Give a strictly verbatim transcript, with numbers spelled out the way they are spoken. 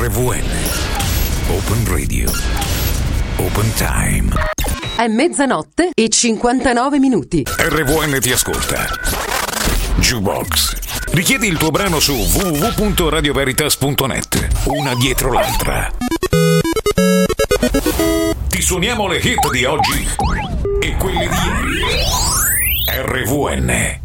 R V N Open Radio Open Time. È mezzanotte e cinquantanove minuti. R V N ti ascolta. Jukebox. Richiedi il tuo brano su w w w punto radio veritas punto net. Una dietro l'altra. Ti suoniamo le hit di oggi e quelle di ieri. R V N